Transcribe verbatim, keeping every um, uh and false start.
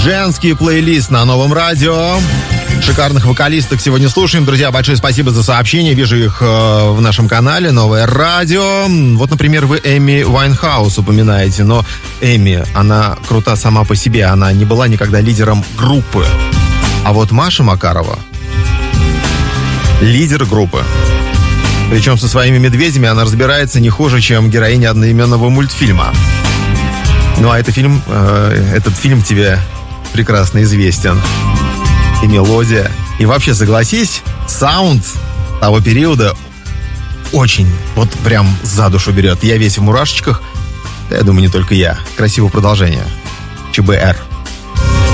Женский плейлист на Новом радио. Шикарных вокалисток сегодня слушаем. Друзья, большое спасибо за сообщения. Вижу их э, в нашем канале Новое радио. Вот, например, вы Эми Уайнхаус упоминаете. Но Эми, она крута сама по себе. Она не была никогда лидером группы. А вот Маша Макарова лидер группы. Причем со своими медведями она разбирается не хуже, чем героиня одноименного мультфильма. Ну а этот фильм, э, этот фильм тебе прекрасно известен. И мелодия. И вообще, согласись, саунд того периода очень, вот прям за душу берет. Я весь в мурашечках. Да, я думаю, не только я. Красивое продолжение. ЧБР.